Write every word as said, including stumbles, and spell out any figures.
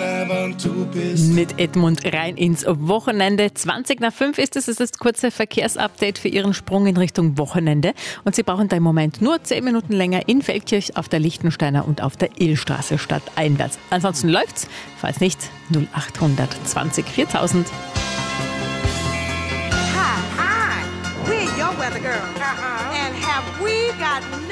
Mit Edmund rein ins Wochenende. zwanzig nach fünf ist es, es ist das kurze Verkehrsupdate für Ihren Sprung in Richtung Wochenende. Und Sie brauchen da im Moment nur zehn Minuten länger in Feldkirch, auf der Lichtensteiner und auf der Illstraße stadteinwärts. Ansonsten läuft's. Falls nicht, null acht zwanzig viertausend. Hi, hi. We're your weather girls. Uh-huh. And have we got